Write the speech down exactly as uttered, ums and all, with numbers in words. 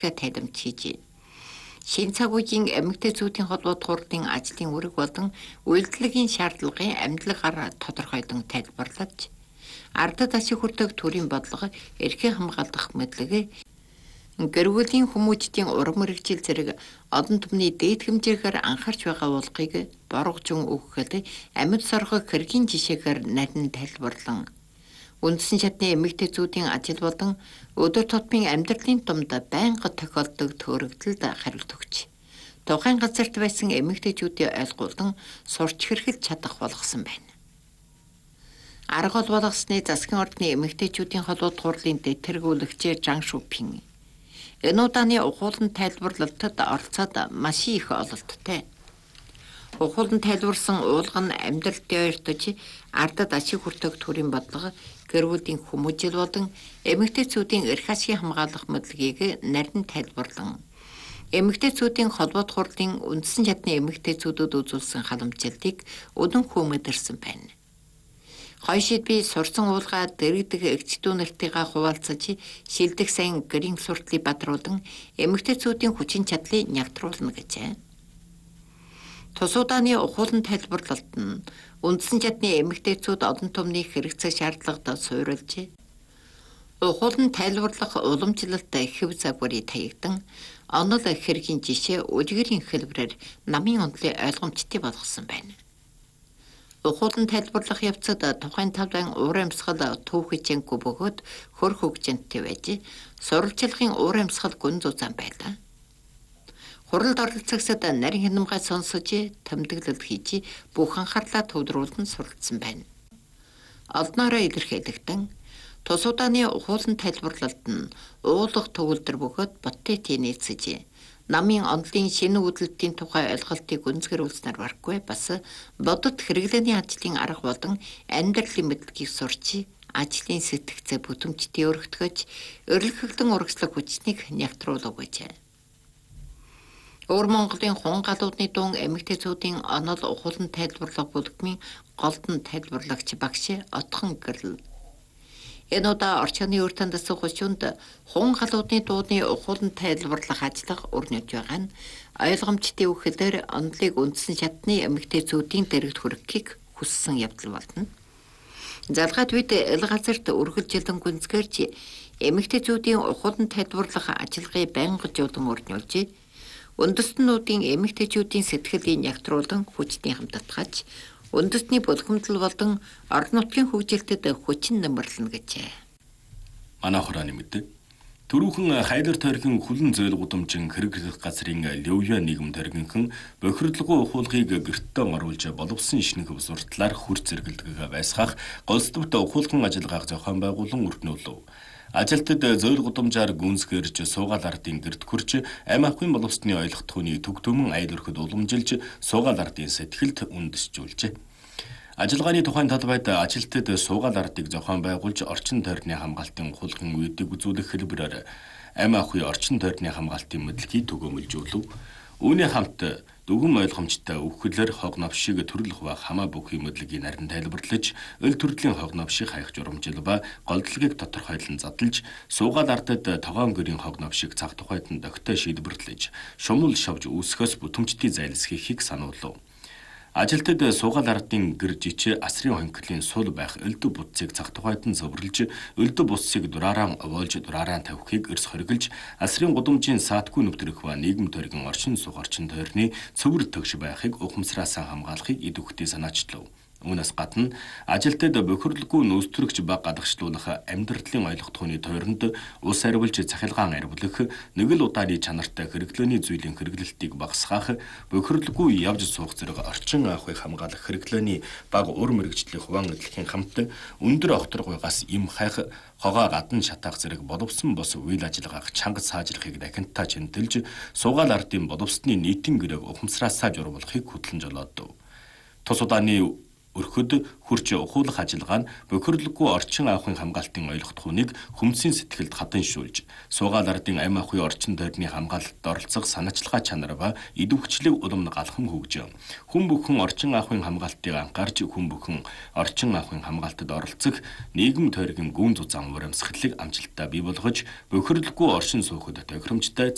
тайлбарж хийж байна. Шинэ цаг үеийн эмэгтэйчүүдийн холбоо турлын ажлын үүрэг болон үйлдвэрлэлийн шаардлагын амьдлаар тодорхойлон тайлбарлаж, ардад ашиг хүртэх төрийн бодлого, эрхээ хамгаалах мэдлэг, гэр бүлийн хүмүүжлийн урам мэрэгжил зэрэг олон түмний дээд хэмжээгээр анхаарч байгаа болгыг боргожун өгөхөд амьд соргох хэргийн жишээгээр нарийн тайлбарлан, үндсэн шатны эмэгтэйчүүдийн ажил болон өдөр тутмын амьдралын тумд байнга тохиолдог төөрөгдөлд хариулт өгч, тухайн газарт байсан эмэгтэйчүүдийн ойлгуулан сурч хэрхэлж чадах болгосон байна. Арга гол болгосны засгийн ордны эмэгтэйчүүдийн холбоо турлын дэвтэргүүлэгч Жан Шупин энэ удааны ухуулан тайлбарлалтад оролцоод маш их ололттой. Ухуулан тайлбарсан уулга нь амьдралд ойртож ардад ашиг хүртэх төрийн бодлого, гэр бүлийн хүмүүжил болон эмэгтэйчүүдийн эрх ашиг хамгаалах мэдлэгийг нарийн тайлбарлан, эмэгтэйчүүдийн холбоо турлын үндсэн шатны эмэгтэйчүүдэд үзүүлсэн халамжилтыг өдөнхөө мэдэрсэн байна. Хойшид би сурсан уулга дэрэгдэх эгчдүү нартыгаа хуваалцаж шилдэх сайн гэрийн суртлыг бадруулан эмэгтэйчүүдийн хүчин чадлыг нягтруулна гэжээ. Тус удааны ухуулан тайлбарлалт нь үндсэн шатны эмэгтэйчүүд олон түмний хэрэгцээ шаардлагад суурилж, ухуулан тайлбарлах уламжлалт хэв загварыг таягдан, онол хэргийн жишээ үлгэрийн хэлбэрээр намын онолыг ойлгомжтой болгосон байна. Ухуулан тайлбарлах явцад тухайн талбайн уур амьсгал төв хичээнгүй бөгөөд хөр хөгжинтэй байж, сурвалжлагын уур амьсгал гүн зузаан байлаа. Хуралд оролцогсод нарийн хянамгай сонсож, тэмдэглэл хийж, бүх анхаарлаа төвлөрүүлэн суралцсан байна. Олноороо илэрхийлэгдэн, тус удааны ухуулан тайлбарлалт нь уулах төгөлдөр бөгөөд боттой нийцэж, намын онолын шинэ үүдэлтийн тухай ойлголтыг гүнзгэрүүлснээр барахгүй бас бодит хэрэглээний ажлын арга болон амьдралын мэдлэгийг сурч, ажлын сэтгцээ бүтэмжтэй өргөтгөж, эрэлхэгдэн урагшлах хүчнийг нягтруулав гэжээ. Өвөр Монголын хун галуудны дуун эмэгтэйчүүдийн онол ухуулан тайлбарлах бүлэгмийн голдон тайлбарлагч багш Отхон Гэрл. Энэ удаа орчны үр тандас хушуунд хун галуудны дууны ухуулан тайлбарлах ажиллах өрнөж байгаа нь ойлгомжтой үхэлээр онолыг үндсэн шатны эмэгтэйчүүдийн дэрэгд хүрэхийг хүссэн явдал болно. Залгаад бид эл газарт үргэлжилэн гүнзгэрч эмэгтэйчүүдийн ухуулан тайлбарлах ажиллагааг байнгажуулан өрнүүлж, үндэстнүүдийн эмэгтэйчүүдийн сэтгэлийг нягтруулан хүчний хамтдагч, үндэстний булгамдал болон орон нутгийн хөгжилтэд хүчин нэмэрлэнэ гэжээ. Манай хурааны мэдээ. Түрүүхэн хайлар тойргийн хүлэн зөөл гудамжин хэрэглэх газрын Левья нийгэм тойргийнхэн бохирдлогоо ухуулгыг гэртээ оруулж боловсон шинэхэв суртлаар хүр зэрэгэлдэг байсгах голсдовт ухуулган ажиллагааг зохион байгуулан өрнүүлв. Ажилтад зөөл гудамжаар гүнзгэрж суугаал ардын гэрд хүрч амь ахуйн боловсны ойлгохтууны төг төмөн аял өрхөд уламжилж суугаал ардын сэтгэлд үндэсжүүлжээ. Ажиллагааны тухайн талбайд ажилтад суугаал ардыг зохион байгуулж орчин тойрны хамгаалтын ухуулгын үедийг үзүүлэх хэлбэрээр амь ахуй орчин тойрны хамгаалтын мэдлэгийг төгөөмөлжүүлв. Үүний хамт дүгэн ойлгомжтой өвхлөр хог навшиг төрлөх ба хамаа бүхий мэдлэгийг нарийн тайлбарлаж, өл төрлийн хог навшиг хаях журамжил ба голдлогийг тодорхойлон задлж, суугаал ардад тогоон гэрийн хог навшиг цаг тухайд нь догтой шийдвэрлэж, шумал шавж үүсгэс бүтэмжтэй зайлсхийхийг сануулв. Ажилтад суугаал ардын гэр жич асрын хонхлын сул байх элдв бутцыг цаг тухайд нь зөвөрлж, элдв бутцыг дураараа овоолж дураараа тавихыг эрс хориглож, асрын гудамжийн саатгүй нэвтрэх ба нийгэм тойргийн оршин суух орчин тойрны цөвөр төгш байхыг ухамсараасаа хамгаалахыг идэвхтэй санаачлав. Үүнээс гадна ажилтад бохирдлоггүй нөөцтөрөгч баг гадагшлуулах амьдралын ойлгохтууны тойронд ус арвилж цахилгаан арвилах, нэг л удааны чанартай хэрэглээний зүйлийн хэрэглэлтийг багасгаах, бохирдлоггүй явж суух зэрэг орчин ахуйг хамгаалах хэрэглээний баг ур мэрэгжлийн хуваан эдлэхийн хамт өндөр огторгойгоос им хайх, хогоо гадна шатаах зэрэг боловсон бос үйл ажиллагааг чанга саажрахыг дахинтаа чимтэлж, суугаал ардын боловсны нийтийн гэрээг ухамсараасаа журмуулахыг хөтлөн жолоодов. Тус удааны өрхөд хурч ухуулах ажиллагаа нь бохирдлоггүй орчин ахуйн хамгаалтын ойлгохтуунийг хүмсийн сэтгэлд хатаншуулж, суугаал ардын амь ахуй орчин тойрны хамгаалалт оролцох санаачлага чанар ба идэвхжлэг улам галхан хөгжөв. Хүн бүхэн орчин ахуйн хамгаалтыг анхаарч, хүн бүхэн орчин ахуйн хамгаалтад оролцох нийгэм тойргийн гүн зузаан урамсгалыг амжилттай бий болгож, бохирдлоггүй оршин суухад тохиромжтой